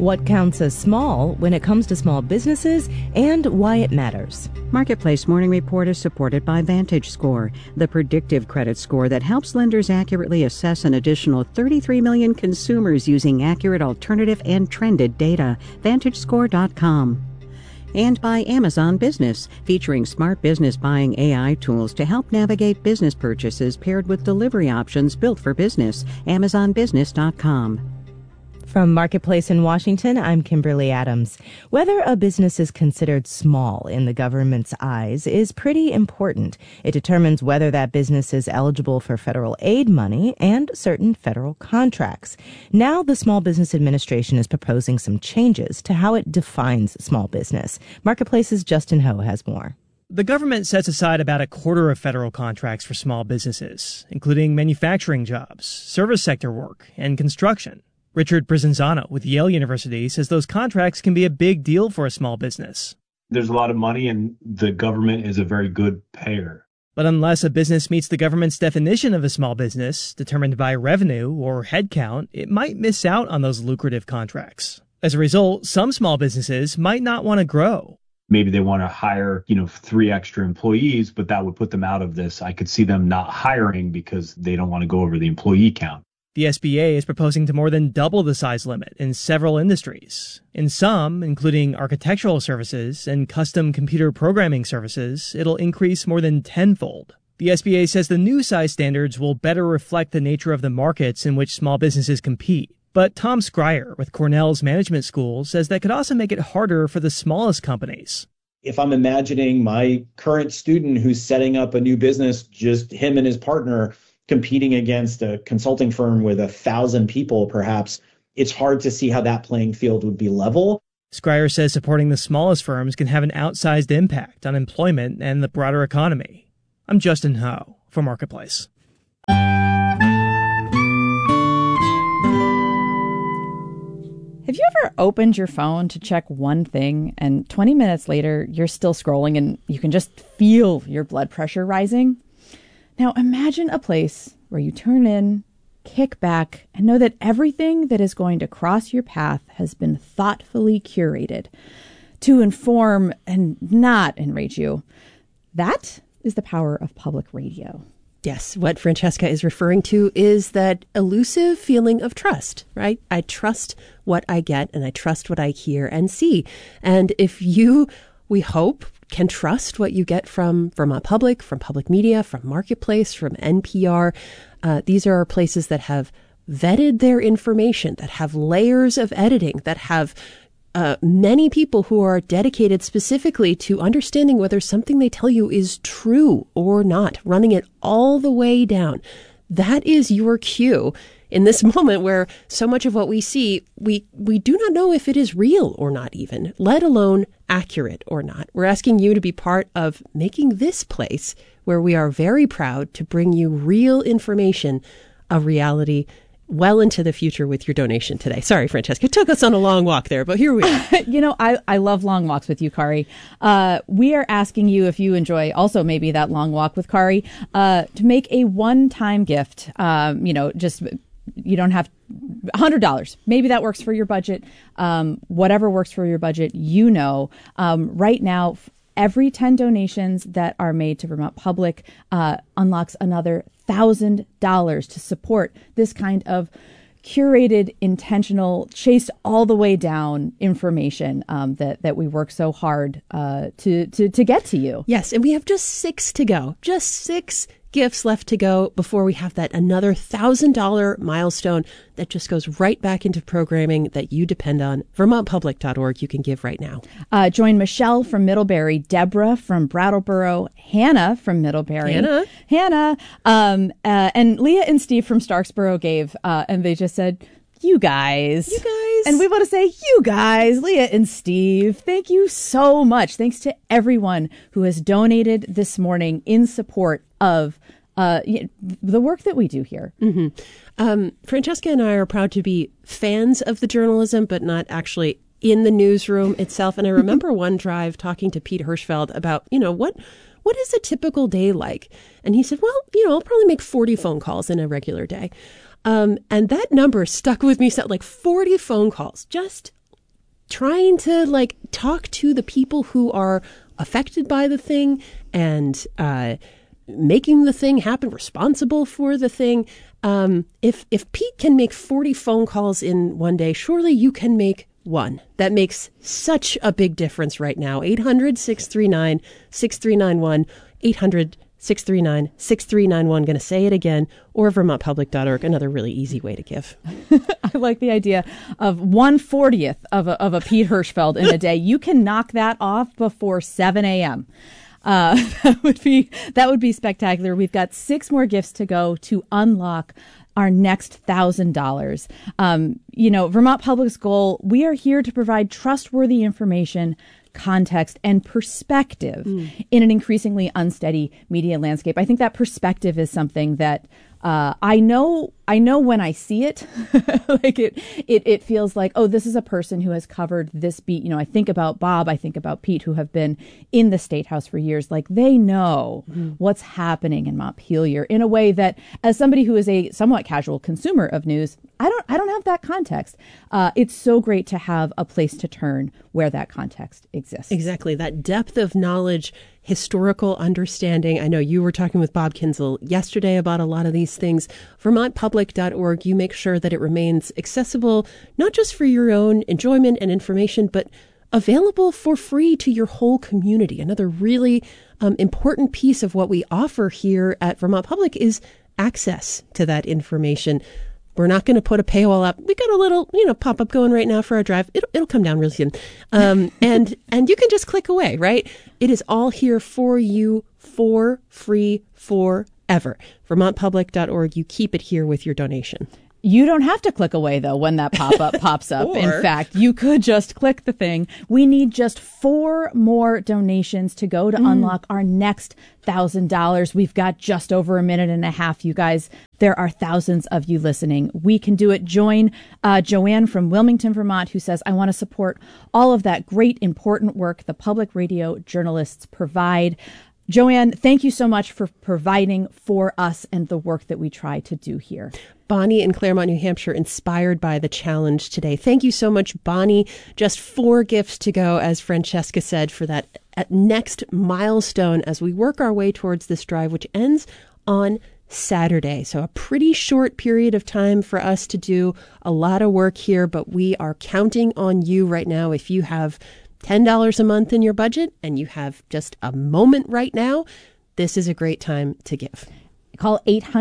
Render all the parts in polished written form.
what counts as small when it comes to small businesses, and why it matters. Marketplace Morning Report is supported by VantageScore, the predictive credit score that helps lenders accurately assess an additional 33 million consumers using accurate alternative and trended data. VantageScore.com. And by Amazon Business, featuring smart business buying AI tools to help navigate business purchases paired with delivery options built for business. AmazonBusiness.com. From Marketplace in Washington, I'm Kimberly Adams. Whether a business is considered small in the government's eyes is pretty important. It determines whether that business is eligible for federal aid money and certain federal contracts. Now, the Small Business Administration is proposing some changes to how it defines small business. Marketplace's Justin Ho has more. The government sets aside about a quarter of federal contracts for small businesses, including manufacturing jobs, service sector work, and construction. Richard Prizanzano with Yale University says those contracts can be a big deal for a small business. There's a lot of money and the government is a very good payer. But unless a business meets the government's definition of a small business, determined by revenue or headcount, it might miss out on those lucrative contracts. As a result, some small businesses might not want to grow. Maybe they want to hire, 3 extra employees, but that would put them out of this. I could see them not hiring because they don't want to go over the employee count. The SBA is proposing to more than double the size limit in several industries. In some, including architectural services and custom computer programming services, it'll increase more than tenfold. The SBA says the new size standards will better reflect the nature of the markets in which small businesses compete. But Tom Schreier with Cornell's Management School says that could also make it harder for the smallest companies. If I'm imagining my current student who's setting up a new business, just him and his partner, competing against a consulting firm with 1,000 people, perhaps, it's hard to see how that playing field would be level. Schreier says supporting the smallest firms can have an outsized impact on employment and the broader economy. I'm Justin Ho for Marketplace. Have you ever opened your phone to check one thing and 20 minutes later you're still scrolling and you can just feel your blood pressure rising? Now imagine a place where you turn in, kick back, and know that everything that is going to cross your path has been thoughtfully curated to inform and not enrage you. That is the power of public radio. Yes, what Francesca is referring to is that elusive feeling of trust, right? I trust what I get and I trust what I hear and see. And if you, we hope, can trust what you get from Vermont Public, from public media, from Marketplace, from NPR. These are places that have vetted their information, that have layers of editing, that have many people who are dedicated specifically to understanding whether something they tell you is true or not, running it all the way down. That is your cue in this moment where so much of what we see, we do not know if it is real or not even, let alone accurate or not. We're asking you to be part of making this place where we are very proud to bring you real information, a reality well into the future with your donation today. Sorry, Francesca, it took us on a long walk there, but here we are. I love long walks with you, Kari. We are asking you, if you enjoy also maybe that long walk with Kari, to make a one-time gift. You don't have $100. Maybe that works for your budget. Whatever works for your budget, right now, every 10 donations that are made to Vermont Public unlocks another $1,000 to support this kind of curated, intentional, chased all the way down information that we work so hard to get to you. Yes, and we have just 6 to go. Just 6 gifts left to go before we have that another $1,000 milestone that just goes right back into programming that you depend on. VermontPublic.org. You can give right now. Join Michelle from Middlebury, Deborah from Brattleboro, Hannah from Middlebury, Hannah, and Leah and Steve from Starksboro gave, and they just said, You guys. And we want to say, you guys, Leah and Steve, thank you so much. Thanks to everyone who has donated this morning in support of the work that we do here. Mm-hmm. Francesca and I are proud to be fans of the journalism, but not actually in the newsroom itself. And I remember one drive talking to Pete Hirschfeld about, what is a typical day like? And he said, well, I'll probably make 40 phone calls in a regular day. And that number stuck with me, like 40 phone calls, just trying to talk to the people who are affected by the thing and making the thing happen, responsible for the thing. If Pete can make 40 phone calls in one day, surely you can make one. That makes such a big difference right now. 800-639-6391, 800-639-6391. Going to say it again, or vermontpublic.org, another really easy way to give. I like the idea of 1/40th of a Pete Hirschfeld in a day. You can knock that off before 7 a.m. That would be spectacular. We've got 6 more gifts to go to unlock our next $1,000. Vermont Public's goal, we are here to provide trustworthy information, context, and perspective in an increasingly unsteady media landscape. I think that perspective is something that I know when I see it, it feels like, oh, this is a person who has covered this beat. I think about Bob, I think about Pete, who have been in the State House for years. Like, they know what's happening in Montpelier in a way that, as somebody who is a somewhat casual consumer of news, I don't have that context. It's so great to have a place to turn where that context exists. Exactly. That depth of knowledge, historical understanding. I know you were talking with Bob Kinzel yesterday about a lot of these things. VermontPublic.org, you make sure that it remains accessible, not just for your own enjoyment and information, but available for free to your whole community. Another really important piece of what we offer here at Vermont Public is access to that information. We're not going to put a paywall up. We got a little, pop-up going right now for our drive. It'll come down really soon. And you can just click away, right? It is all here for you for free forever. VermontPublic.org. You keep it here with your donation. You don't have to click away, though, when that pop-up pops up. In fact, you could just click the thing. We need just 4 more donations to go to unlock our next $1,000. We've got just over a minute and a half, you guys. There are thousands of you listening. We can do it. Join Joanne from Wilmington, Vermont, who says, I want to support all of that great, important work the public radio journalists provide. Joanne, thank you so much for providing for us and the work that we try to do here. Bonnie in Claremont, New Hampshire, inspired by the challenge today. Thank you so much, Bonnie. Just 4 gifts to go, as Francesca said, for that next milestone as we work our way towards this drive, which ends on Saturday. So a pretty short period of time for us to do a lot of work here, but we are counting on you right now. If you have $10 a month in your budget and you have just a moment right now, this is a great time to give. Call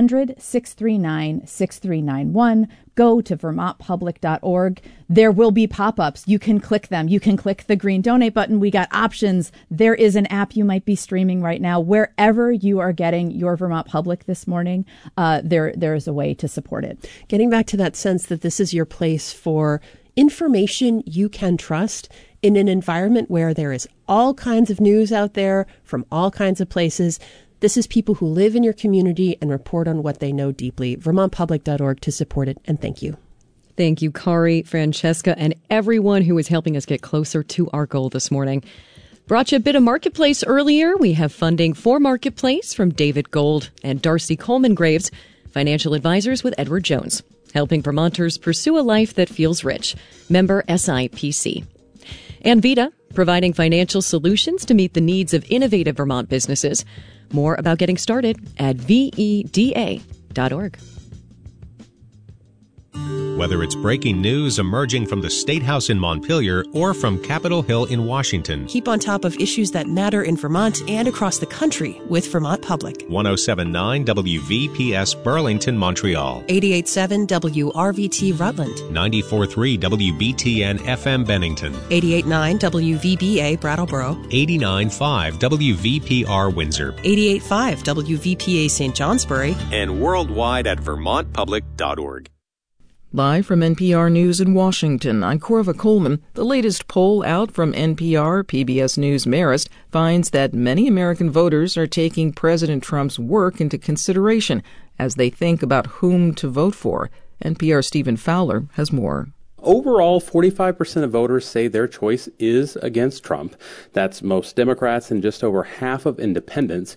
800-639-6391. Go to vermontpublic.org. There will be pop-ups. You can click them. You can click the green donate button. We got options. There is an app you might be streaming right now. Wherever you are getting your Vermont Public this morning, there is a way to support it. Getting back to that sense that this is your place for information you can trust in an environment where there is all kinds of news out there from all kinds of places. This is people who live in your community and report on what they know deeply. VermontPublic.org to support it, and thank you. Thank you, Kari, Francesca, and everyone who is helping us get closer to our goal this morning. Brought you a bit of Marketplace earlier. We have funding for Marketplace from David Gold and Darcy Coleman Graves, financial advisors with Edward Jones, helping Vermonters pursue a life that feels rich. Member SIPC. And Vita, providing financial solutions to meet the needs of innovative Vermont businesses. More about getting started at VEDA.org. Whether it's breaking news emerging from the State House in Montpelier or from Capitol Hill in Washington. Keep on top of issues that matter in Vermont and across the country with Vermont Public. 107.9 WVPS Burlington, Montreal. 88.7 WRVT Rutland. 94.3 WBTN FM Bennington. 88.9 WVBA Brattleboro. 89.5 WVPR Windsor. 88.5 WVPA St. Johnsbury. And worldwide at vermontpublic.org. Live from NPR News in Washington, I'm Corva Coleman. The latest poll out from NPR PBS News Marist finds that many American voters are taking President Trump's work into consideration as they think about whom to vote for. NPR's Stephen Fowler has more. Overall, 45% of voters say their choice is against Trump. That's most Democrats and just over half of independents.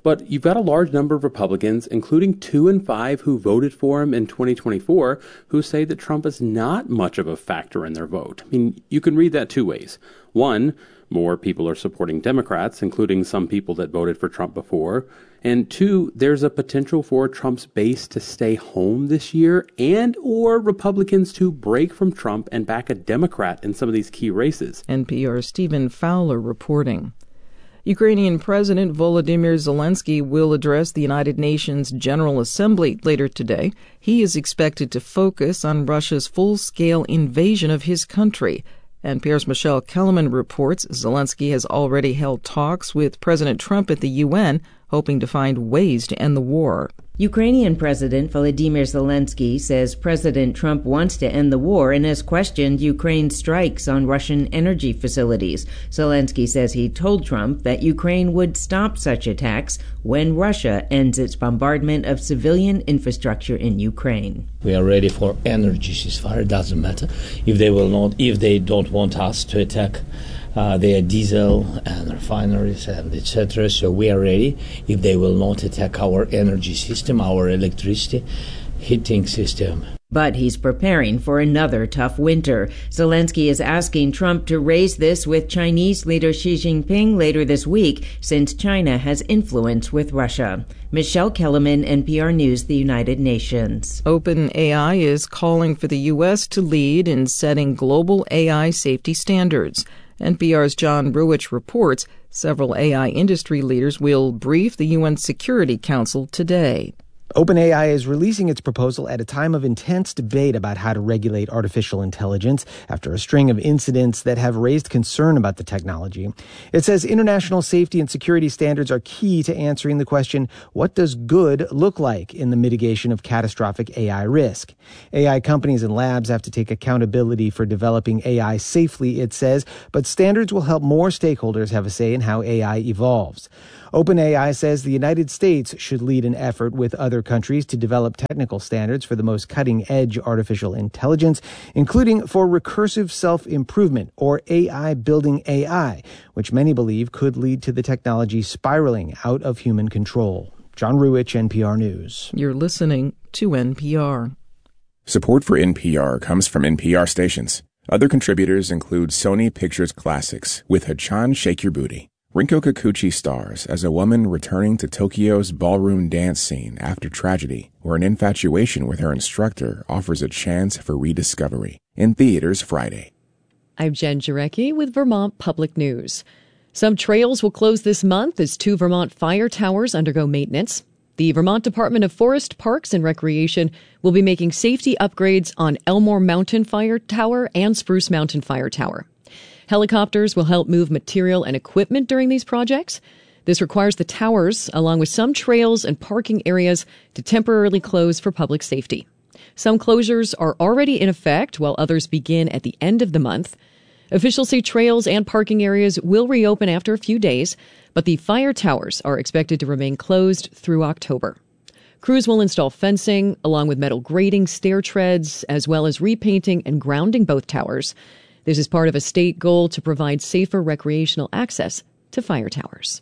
But you've got a large number of Republicans, including 2 in 5 who voted for him in 2024, who say that Trump is not much of a factor in their vote. I mean, you can read that 2 ways. One, more people are supporting Democrats, including some people that voted for Trump before. And 2, there's a potential for Trump's base to stay home this year and or Republicans to break from Trump and back a Democrat in some of these key races. NPR's Stephen Fowler reporting. Ukrainian President Volodymyr Zelensky will address the United Nations General Assembly later today. He is expected to focus on Russia's full-scale invasion of his country. NPR's Michelle Kellerman reports Zelensky has already held talks with President Trump at the UN, hoping to find ways to end the war. Ukrainian President Volodymyr Zelensky says President Trump wants to end the war and has questioned Ukraine's strikes on Russian energy facilities. Zelensky says he told Trump that Ukraine would stop such attacks when Russia ends its bombardment of civilian infrastructure in Ukraine. We are ready for energy ceasefire. It doesn't matter if they don't want us to attack their diesel and refineries and etc. So we are ready if they will not attack our energy system, our electricity heating system. But he's preparing for another tough winter. Zelensky is asking Trump to raise this with Chinese leader Xi Jinping later this week, since China has influence with Russia. Michelle Kellerman, NPR News, the United Nations. OpenAI is calling for the U.S. to lead in setting global AI safety standards. NPR's John Ruwitch reports several AI industry leaders will brief the UN Security Council today. OpenAI is releasing its proposal at a time of intense debate about how to regulate artificial intelligence after a string of incidents that have raised concern about the technology. It says international safety and security standards are key to answering the question, what does good look like in the mitigation of catastrophic AI risk? AI companies and labs have to take accountability for developing AI safely, it says, but standards will help more stakeholders have a say in how AI evolves. OpenAI says the United States should lead an effort with other countries to develop technical standards for the most cutting-edge artificial intelligence, including for recursive self-improvement, or AI building AI, which many believe could lead to the technology spiraling out of human control. John Ruwitch, NPR News. You're listening to NPR. Support for NPR comes from NPR stations. Other contributors include Sony Pictures Classics with Hachan Shake Your Booty. Rinko Kikuchi stars as a woman returning to Tokyo's ballroom dance scene after tragedy, where an infatuation with her instructor offers a chance for rediscovery. In theaters Friday. I'm Jen Jarecki with Vermont Public News. Some trails will close this month as 2 Vermont fire towers undergo maintenance. The Vermont Department of Forest, Parks, and Recreation will be making safety upgrades on Elmore Mountain Fire Tower and Spruce Mountain Fire Tower. Helicopters will help move material and equipment during these projects. This requires the towers, along with some trails and parking areas, to temporarily close for public safety. Some closures are already in effect, while others begin at the end of the month. Officials say trails and parking areas will reopen after a few days, but the fire towers are expected to remain closed through October. Crews will install fencing, along with metal grating, stair treads, as well as repainting and grounding both towers. This is part of a state goal to provide safer recreational access to fire towers.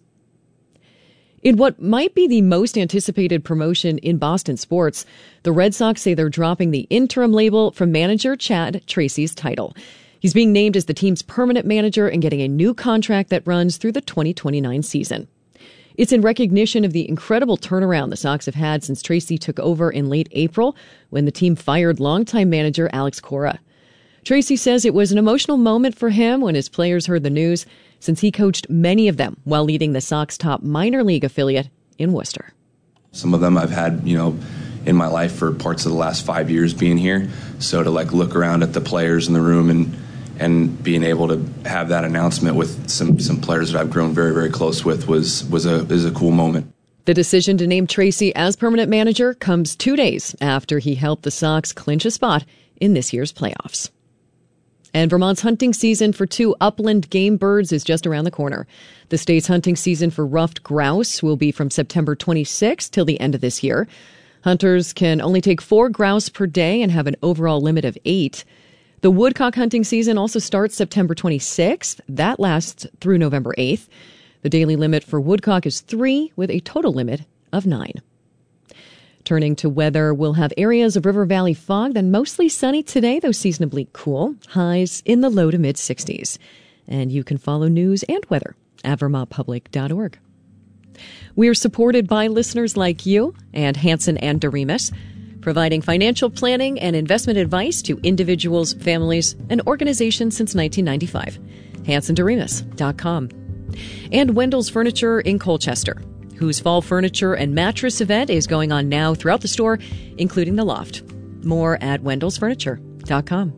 In what might be the most anticipated promotion in Boston sports, the Red Sox say they're dropping the interim label from manager Chad Tracy's title. He's being named as the team's permanent manager and getting a new contract that runs through the 2029 season. It's in recognition of the incredible turnaround the Sox have had since Tracy took over in late April, when the team fired longtime manager Alex Cora. Tracy says it was an emotional moment for him when his players heard the news, since he coached many of them while leading the Sox top minor league affiliate in Worcester. Some of them I've had, in my life for parts of the last 5 years being here. So to look around at the players in the room and being able to have that announcement with some players that I've grown very, very close with is a cool moment. The decision to name Tracy as permanent manager comes 2 days after he helped the Sox clinch a spot in this year's playoffs. And Vermont's hunting season for 2 upland game birds is just around the corner. The state's hunting season for ruffed grouse will be from September 26th till the end of this year. Hunters can only take 4 grouse per day and have an overall limit of 8. The woodcock hunting season also starts September 26th. That lasts through November 8th. The daily limit for woodcock is 3, with a total limit of 9. Turning to weather, we'll have areas of river valley fog, then mostly sunny today, though seasonably cool. Highs in the low to mid 60s. And you can follow news and weather at vermontpublic.org. We're supported by listeners like you and Hansen and Doremus, providing financial planning and investment advice to individuals, families, and organizations since 1995. HansenDoremus.com. And Wendell's Furniture in Colchester, whose fall furniture and mattress event is going on now throughout the store, including the loft. More at wendellsfurniture.com.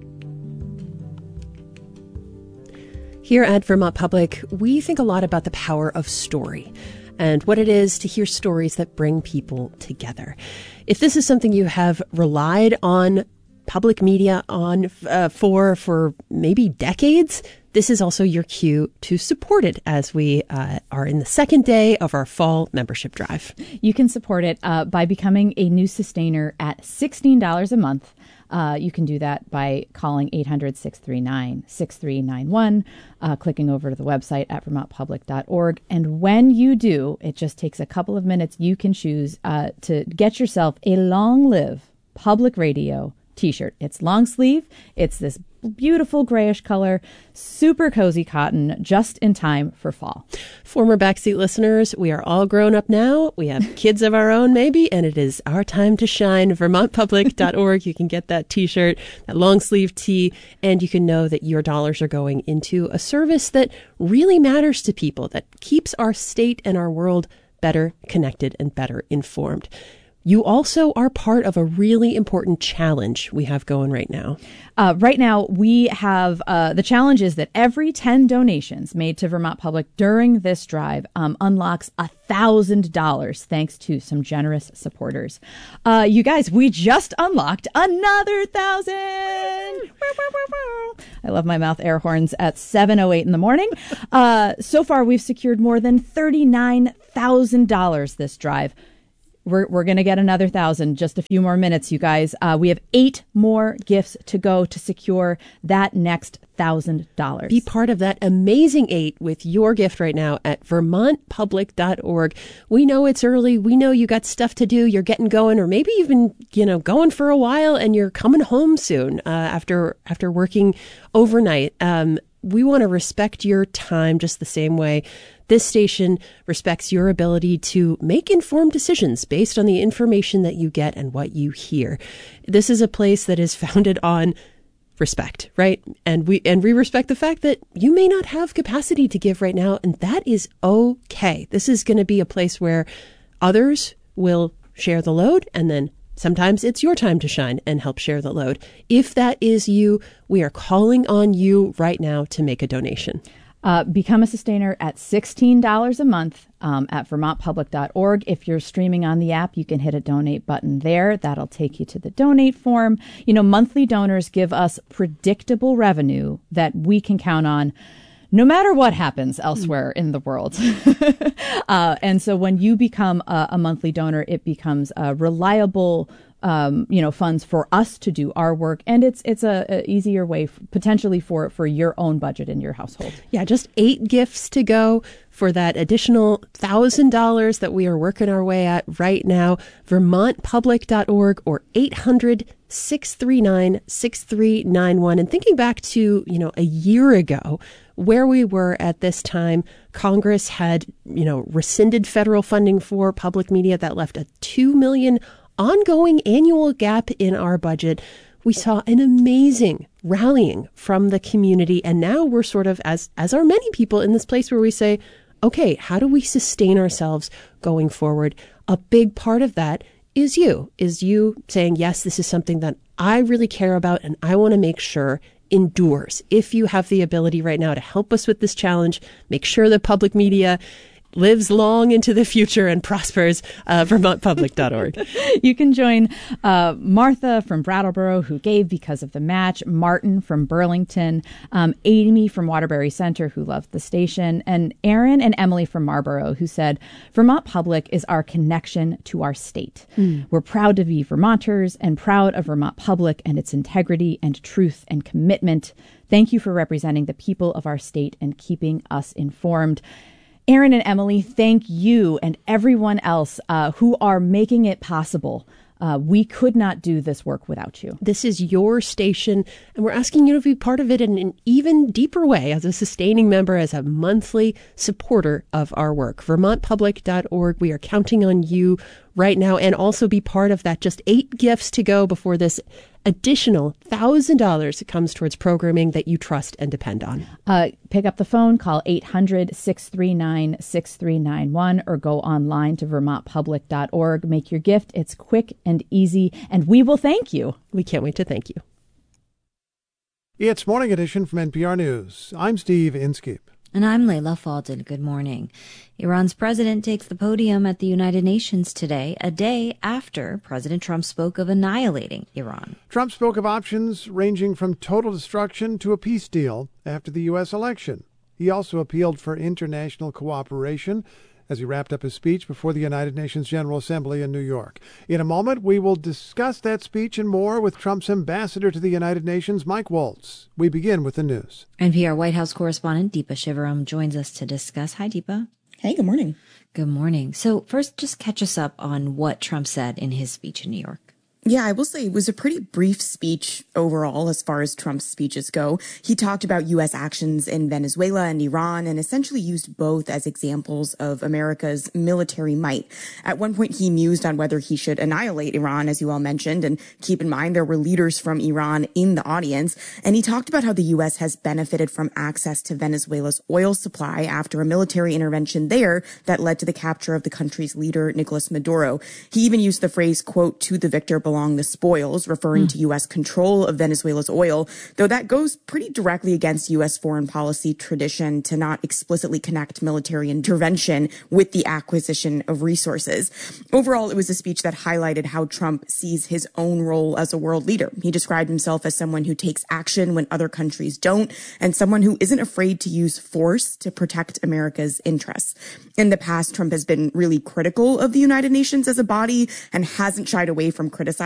Here at Vermont Public, we think a lot about the power of story and what it is to hear stories that bring people together. If this is something you have relied on public media on for maybe decades, this is also your cue to support it as we are in the second day of our fall membership drive. You can support it by becoming a new sustainer at $16 a month. You can do that by calling 800-639-6391, clicking over to the website at vermontpublic.org. And when you do, it just takes a couple of minutes. You can choose to get yourself a Long Live Public Radio t-shirt. It's long sleeve. It's this beautiful grayish color, super cozy cotton, just in time for fall. Former backseat listeners, we are all grown up now. We have kids of our own, maybe, and it is our time to shine. VermontPublic.org. You can get that t-shirt, that long sleeve tee, and you can know that your dollars are going into a service that really matters to people, that keeps our state and our world better connected and better informed. You also are part of a really important challenge we have going right now. Right now, we have the challenge is that every 10 donations made to Vermont Public during this drive unlocks $1,000 thanks to some generous supporters. You guys, we just unlocked another 1,000. I love my mouth air horns at 7:08 in the morning. So far, we've secured more than $39,000 this drive. We're going to get another 1,000, just a few more minutes, you guys. We have 8 more gifts to go to secure that next $1,000. Be part of that amazing 8 with your gift right now at vermontpublic.org. We know it's early. We know you got stuff to do. You're getting going, or maybe you've been, going for a while and you're coming home soon after working overnight. We want to respect your time just the same way this station respects your ability to make informed decisions based on the information that you get and what you hear. This is a place that is founded on respect, right? And we respect the fact that you may not have capacity to give right now, and that is okay. This is going to be a place where others will share the load, and then sometimes it's your time to shine and help share the load. If that is you, we are calling on you right now to make a donation. Become a sustainer at $16 a month at vermontpublic.org. If you're streaming on the app, you can hit a donate button there. That'll take you to the donate form. Monthly donors give us predictable revenue that we can count on no matter what happens elsewhere in the world. And so when you become a monthly donor, it becomes a reliable funds for us to do our work, and it's a easier way potentially for your own budget in your household. Yeah, just 8 gifts to go for that additional $1,000 that we are working our way at right now. VermontPublic.org or 800-639-6391. And thinking back to a year ago, where we were at this time, Congress had rescinded federal funding for public media that left a $2 million ongoing annual gap in our budget. We saw an amazing rallying from the community. And now we're sort of, as are many people, in this place where we say, okay, how do we sustain ourselves going forward? A big part of that is you saying, yes, this is something that I really care about and I want to make sure endures. If you have the ability right now to help us with this challenge, make sure that public media lives long into the future and prospers, vermontpublic.org. You can join Martha from Brattleboro, who gave because of the match, Martin from Burlington, Amy from Waterbury Center, who loved the station, and Aaron and Emily from Marlborough, who said, Vermont Public is our connection to our state. We're proud to be Vermonters and proud of Vermont Public and its integrity and truth and commitment. Thank you for representing the people of our state and keeping us informed. Aaron and Emily, thank you and everyone else who are making it possible. We could not do this work without you. This is your station, and we're asking you to be part of it in an even deeper way as a sustaining member, as a monthly supporter of our work. VermontPublic.org. We are counting on you right now, and also be part of that. Just 8 gifts to go before this additional $1,000 that comes towards programming that you trust and depend on. Pick up the phone, call 800-639-6391, or go online to vermontpublic.org. Make your gift. It's quick and easy, and we will thank you. We can't wait to thank you. It's Morning Edition from NPR News. I'm Steve Inskeep. And I'm Layla Faldin. Good morning. Iran's president takes the podium at the United Nations today, a day after President Trump spoke of annihilating Iran. Trump spoke of options ranging from total destruction to a peace deal after the U.S. election. He also appealed for international cooperation as he wrapped up his speech before the United Nations General Assembly in New York. In a moment, we will discuss that speech and more with Trump's ambassador to the United Nations, Mike Waltz. We begin with the news. NPR White House correspondent Deepa Shivaram joins us to discuss. Hi, Deepa. Hey, good morning. Good morning. So first, just catch us up on what Trump said in his speech in New York. Yeah, I will say it was a pretty brief speech overall as far as Trump's speeches go. He talked about U.S. actions in Venezuela and Iran and essentially used both as examples of America's military might. At one point, he mused on whether he should annihilate Iran, as you all mentioned, and keep in mind there were leaders from Iran in the audience. And he talked about how the U.S. has benefited from access to Venezuela's oil supply after a military intervention there that led to the capture of the country's leader, Nicolas Maduro. He even used the phrase, quote, "to the victor belong the spoils," referring to U.S. control of Venezuela's oil, though that goes pretty directly against U.S. foreign policy tradition to not explicitly connect military intervention with the acquisition of resources. Overall, it was a speech that highlighted how Trump sees his own role as a world leader. He described himself as someone who takes action when other countries don't, and someone who isn't afraid to use force to protect America's interests. In the past, Trump has been really critical of the United Nations as a body and hasn't shied away from criticizing